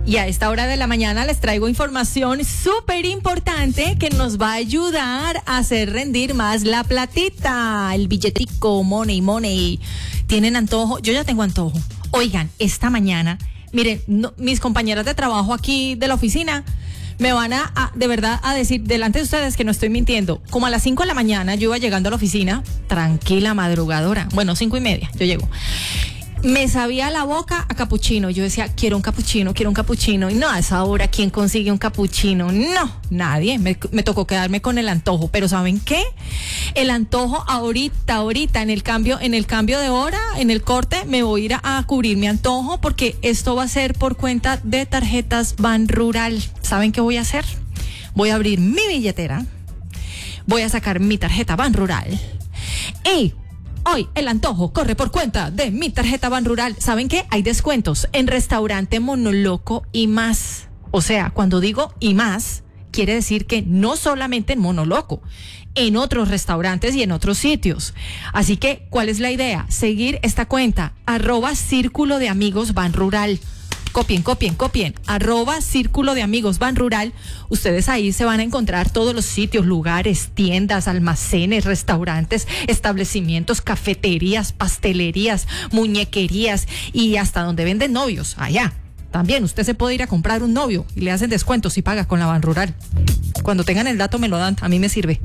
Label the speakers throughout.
Speaker 1: Y a esta hora de la mañana les traigo información súper importante que nos va a ayudar a hacer rendir más la platita, el billetico, money. ¿Tienen antojo? Yo ya tengo antojo. Oigan, esta mañana, miren, mis compañeras de trabajo aquí de la oficina me van a de verdad a decir delante de ustedes que no estoy mintiendo. Como a las 5 de la mañana yo iba llegando a la oficina, tranquila, madrugadora. Bueno, 5:30 yo llego. Me sabía la boca a capuchino. Yo decía, quiero un capuchino. Y no, a esa hora, ¿quién consigue un capuchino? No, nadie. Me tocó quedarme con el antojo. Pero ¿saben qué? El antojo ahorita, en el cambio de hora, en el corte, me voy a ir a cubrir mi antojo porque esto va a ser por cuenta de tarjetas Banrural. ¿Saben qué voy a hacer? Voy a abrir mi billetera. Voy a sacar mi tarjeta Banrural. Y hoy el antojo corre por cuenta de mi tarjeta Banrural. ¿Saben qué? Hay descuentos en Restaurante Monoloco y más. O sea, cuando digo y más, quiere decir que no solamente en Monoloco, en otros restaurantes y en otros sitios. Así que, ¿cuál es la idea? Seguir esta cuenta, @Círculo de Amigos Banrural. Copien, @Círculo de Amigos Banrural. Ustedes ahí se van a encontrar todos los sitios, lugares, tiendas, almacenes, restaurantes, establecimientos, cafeterías, pastelerías, muñequerías y hasta donde venden novios, allá. También usted se puede ir a comprar un novio y le hacen descuentos si paga con la Banrural. Cuando tengan el dato me lo dan, a mí me sirve.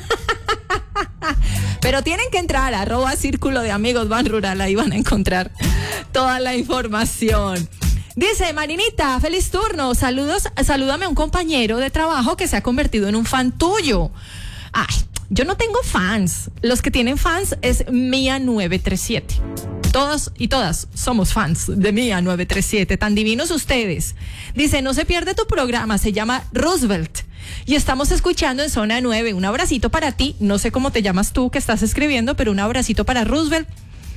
Speaker 1: Pero tienen que entrar a @Círculo de Amigos Banrural, ahí van a encontrar toda la información. Dice Marinita, feliz turno, salúdame a un compañero de trabajo que se ha convertido en un fan tuyo. Ay, yo no tengo fans, los que tienen fans es Mía 937. Todos y todas somos fans de Mía 937, tan divinos ustedes. Dice, no se pierde tu programa, se llama Roosevelt. Y estamos escuchando en Zona 9. Un abracito para ti, no sé cómo te llamas tú que estás escribiendo, pero un abracito para Roosevelt.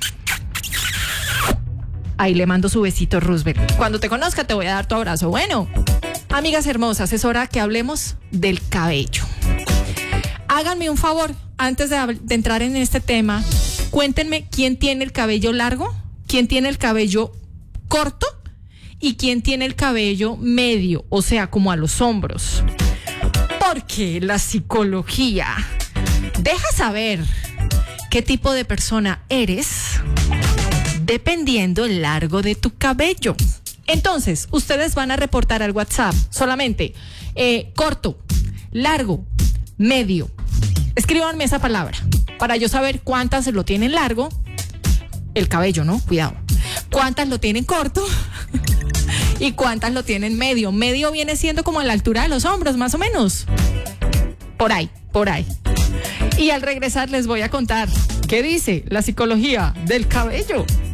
Speaker 1: Ahí le mando su besito, Roosevelt. Cuando te conozca te voy a dar tu abrazo. Bueno, amigas hermosas, es hora que hablemos del cabello. Háganme un favor, antes de entrar en este tema, cuéntenme quién tiene el cabello largo, quién tiene el cabello corto y quién tiene el cabello medio, o sea, como a los hombros. Porque la psicología deja saber qué tipo de persona eres dependiendo el largo de tu cabello. Entonces, ustedes van a reportar al WhatsApp solamente corto, largo, medio. Escríbanme esa palabra para yo saber cuántas lo tienen largo, el cabello, ¿no? Cuidado. Cuántas lo tienen corto y cuántas lo tienen medio. Medio viene siendo como a la altura de los hombros, más o menos. Por ahí. Y al regresar les voy a contar qué dice la psicología del cabello.